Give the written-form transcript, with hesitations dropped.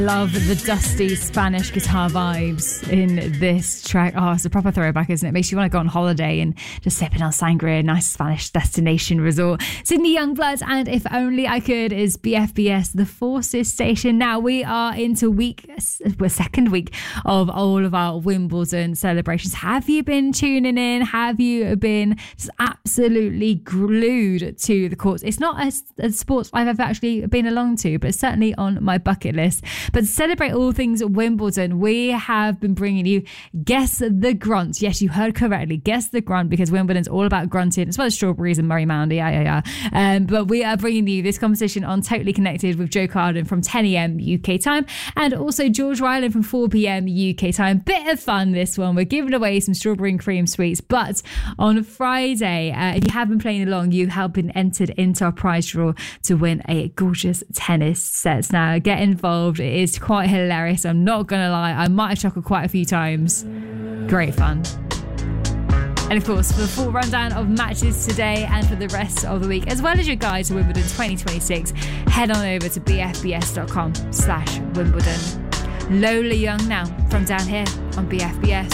Love the dusty Spanish guitar vibes in this track. Oh, it's a proper throwback, isn't it? Makes you want to go on holiday and just sipping on sangria, nice Spanish destination resort. Sydney Youngblood and If Only I Could is BFBS, the Forces station. Now we are into second week of all of our Wimbledon celebrations. Have you been tuning in? Have you been just absolutely glued to the courts? It's not a sport I've ever actually been along to, but it's certainly on my bucket list. But to celebrate all things Wimbledon, we have been bringing you Guess the Grunt. Yes, you heard correctly. Guess the Grunt, because Wimbledon's all about grunting, as well as strawberries and Murray Moundy. But we are bringing you this competition on Totally Connected with Joe Carden from 10 a.m. UK time, and also George Ryland from 4 p.m. UK time. Bit of fun, this one. We're giving away some strawberry and cream sweets. But on Friday, if you have been playing along, you have been entered into our prize draw to win a gorgeous tennis set. Now, get involved. It is quite hilarious. I'm not going to lie. I might have chuckled quite a few times. Great fun. And of course, for the full rundown of matches today and for the rest of the week, as well as your guide to Wimbledon 2026, head on over to bfbs.com/Wimbledon. Lola Young now from down here on BFBS.